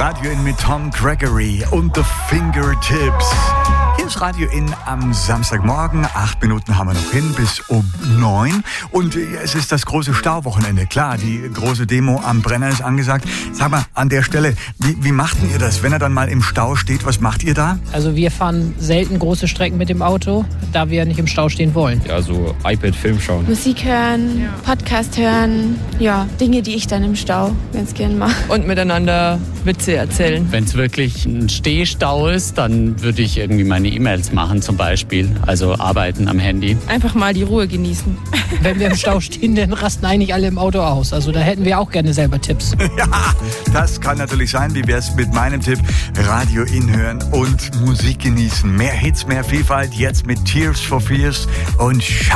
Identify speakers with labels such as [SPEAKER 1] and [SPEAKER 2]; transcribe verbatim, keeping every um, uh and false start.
[SPEAKER 1] Radio In mit Tom Gregory und The Fingertips. Hier ist Radio In am Samstagmorgen. Acht Minuten haben wir noch hin bis um neun. Und es ist das große Stauwochenende. Klar, die große Demo am Brenner ist angesagt. Sag mal, an der Stelle, wie, wie macht denn ihr das, wenn er dann mal im Stau steht? Was macht ihr da?
[SPEAKER 2] Also wir fahren selten große Strecken mit dem Auto, da wir nicht im Stau stehen wollen.
[SPEAKER 3] Ja, so iPad, Film schauen.
[SPEAKER 4] Musik hören, ja. Podcast hören. Ja, Dinge, die ich dann im Stau ganz gern mache.
[SPEAKER 5] Und miteinander Witze erzählen.
[SPEAKER 6] Wenn es wirklich ein Stehstau ist, dann würde ich irgendwie meine E-Mails machen zum Beispiel. Also arbeiten am Handy.
[SPEAKER 5] Einfach mal die Ruhe genießen.
[SPEAKER 2] Wenn wir im Stau stehen, dann rasten eigentlich alle im Auto aus. Also da hätten wir auch gerne selber Tipps.
[SPEAKER 1] Ja, das kann natürlich sein. Wie wär's mit meinem Tipp? Radio In hören und Musik genießen. Mehr Hits, mehr Vielfalt. Jetzt mit Tears for Fears und Shout.